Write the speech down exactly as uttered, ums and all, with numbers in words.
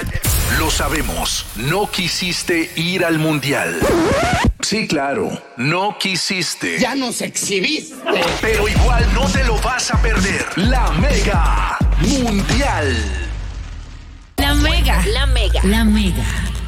Lo sabemos, no quisiste ir al Mundial. Sí, claro, no quisiste. ¡Ya nos exhibiste! Pero igual no te lo vas a perder. La Mega Mundial. La Mega. La Mega. La Mega.